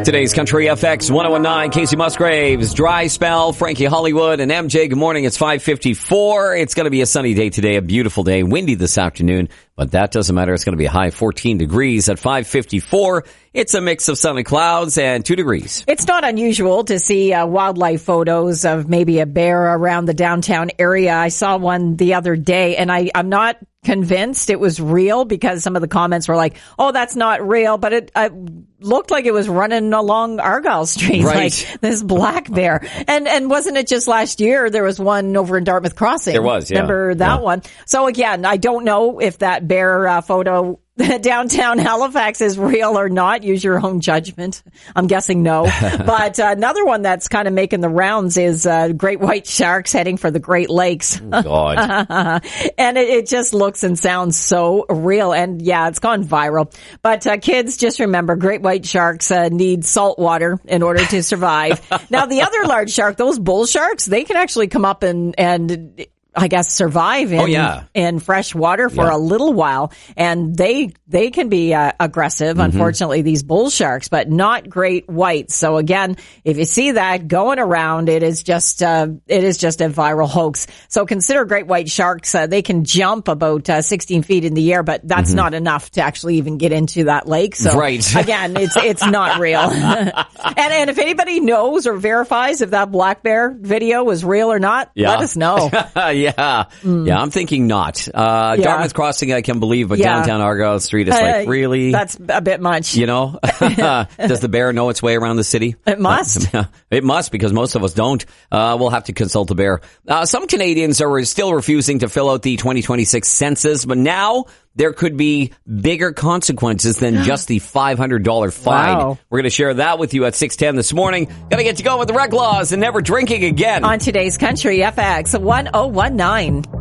Today's Country FX 1019, Casey Musgraves, Dry Spell, Frankie Hollywood, and MJ. Good morning. It's 5:54. It's going to be a sunny day today, a beautiful day, windy this afternoon, but that doesn't matter. It's going to be a high 14 degrees at 5:54. It's a mix of sun and clouds and 2 degrees. It's not unusual to see wildlife photos of maybe a bear around the downtown area. I saw one the other day, and I'm not convinced it was real because some of the comments were like, oh, that's not real, but it looked like it was running along Argyle Street, right. Like this black bear. And wasn't it just last year there was one over in Dartmouth Crossing? There was, yeah. Remember that one? So again, I don't know if that bear photo downtown Halifax is real or not. Use your own judgment. I'm guessing no. But another one that's kind of making the rounds is great white sharks heading for the Great Lakes. Oh, God. And it just looks and sounds so real. And yeah, it's gone viral. But kids, just remember, great white sharks need salt water in order to survive. Now, the other large shark, those bull sharks, they can actually come up and I guess survive in fresh water for a little while, and they can be aggressive. Unfortunately, these bull sharks, but not great whites. So again, if you see that going around, it is just a viral hoax. So consider great white sharks. They can jump about 16 feet in the air, but that's not enough to actually even get into that lake. So again, it's not real. and if anybody knows or verifies if that black bear video was real or not, let us know. Yeah, I'm thinking not. Dartmouth Crossing, I can believe, but downtown Argyle Street is like, really? That's a bit much. You know? Does the bear know its way around the city? It must. It must, because most of us don't. We'll have to consult the bear. Some Canadians are still refusing to fill out the 2026 census, but now there could be bigger consequences than just the $500 fine. Wow. We're going to share that with you at 6:10 this morning. Got to get you going with the rec laws and never drinking again. On today's Country FX 1019.